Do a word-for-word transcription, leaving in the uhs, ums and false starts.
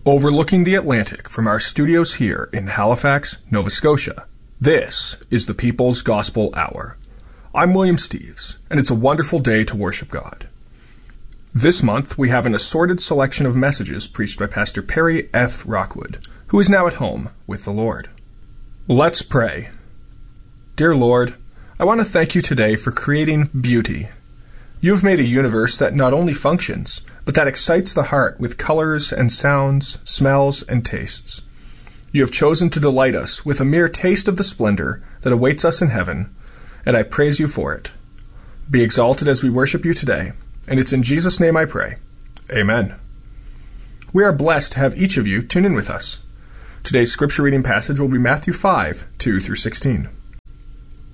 Overlooking the Atlantic from our studios here in Halifax, Nova Scotia, this is the People's Gospel Hour. I'm William Steves, and it's a wonderful day to worship God. This month, we have an assorted selection of messages preached by Pastor Perry F. Rockwood, who is now at home with the Lord. Let's pray. Dear Lord, I want to thank you today for creating beauty. You have made a universe that not only functions, but that excites the heart with colors and sounds, smells and tastes. You have chosen to delight us with a mere taste of the splendor that awaits us in heaven, and I praise you for it. Be exalted as we worship you today, and it's in Jesus' name I pray. Amen. We are blessed to have each of you tune in with us. Today's scripture reading passage will be Matthew five, two through sixteen.